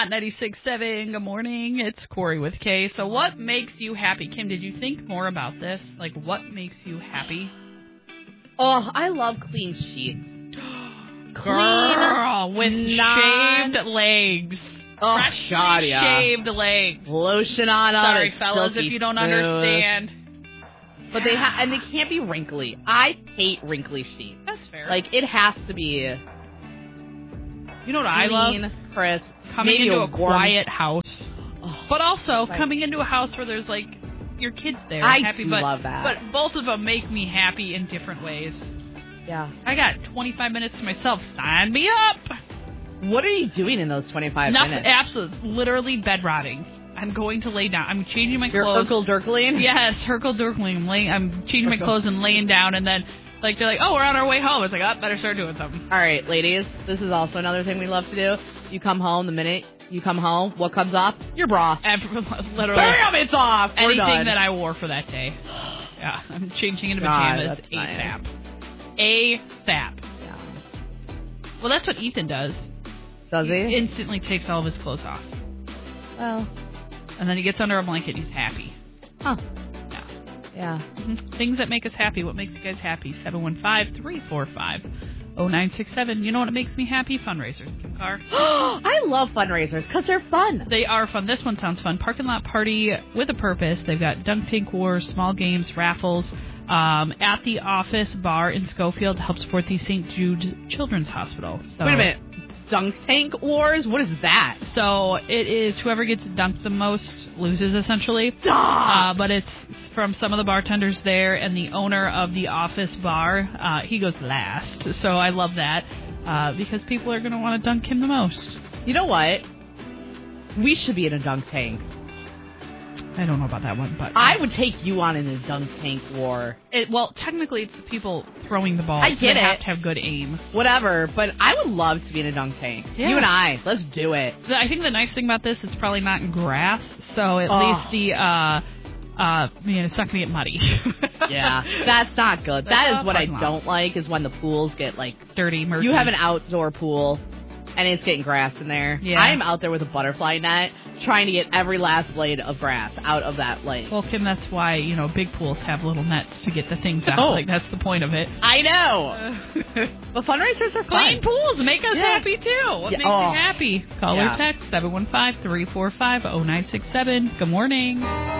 Hot 96.7. Good morning. It's Corey with Kay. So what makes you happy? Kim, did you think more about this? Like, what makes you happy? Oh, I love clean sheets. Girl, with shaved legs. Oh, Freshly God, yeah. shaved legs. Lotion on them. Sorry, fellas, if you don't smooth. understand. But they can't be wrinkly. I hate wrinkly sheets. That's fair. Like, it has to be you know what clean, I love? crisp. Coming maybe into a warm quiet house. Oh, But also, like, coming into a house where there's, like, your kids there. I happy, do but, love that. But both of them make me happy in different ways. Yeah. I got 25 minutes to myself. Sign me up. What are you doing in those 25 minutes? Absolutely. Literally bed rotting. I'm going to lay down. I'm changing my You're clothes. Urkel-Durkling? Yes, Herkel-Durkling. I'm changing my clothes and laying down, and then, like, they're like, oh, we're on our way home. It's like, oh, better start doing something. All right, ladies, this is also another thing we love to do. You come home, the minute you come home, what comes off? Your bra. Literally. Bam, it's off. We're Anything done. that I wore for that day. Yeah, I'm changing into God, pajamas that's ASAP. nice. ASAP. Yeah. Well, that's what Ethan does. Does he? Instantly takes all of his clothes off. Well. And then he gets under a blanket and he's happy. Huh. Yeah. Yeah. Mm-hmm. Things that make us happy. What makes you guys happy? 715-345-0967. You know what makes me happy? Fundraisers, Kim Carr. I love fundraisers because they're fun. They are fun. This one sounds fun. Parking lot party with a purpose. They've got dunk tank wars, small games, raffles. At the Office Bar in Schofield to help support the St. Jude's Children's Hospital. So, Wait a minute. Dunk tank wars? What is that? So it is whoever gets dunked the most loses, essentially. But it's from some of the bartenders there, and the owner of the Office Bar, he goes last. So I love that because people are going to want to dunk him the most. You know what? We should be in a dunk tank. I don't know about that one, but I would take you on in a dunk tank war. Well, technically, it's the people throwing the ball. I get they it. have to have good aim. Whatever, but I would love to be in a dunk tank. Yeah. You and I, let's do it. I think the nice thing about this, it's probably not in grass, so at least the it's not going to get muddy. Yeah, that's not good. That is what I fun don't like, is when the pools get, like, dirty, murky. you have an outdoor pool, and it's getting grass in there. Yeah. I am out there with a butterfly net trying to get every last blade of grass out of that lake. Well, Kim, that's why, big pools have little nets to get the things out. Oh. Like, that's the point of it. I know. But fundraisers are fun. Clean pools make us happy, too. What makes you happy? Call or text 715-345-0967. Good morning.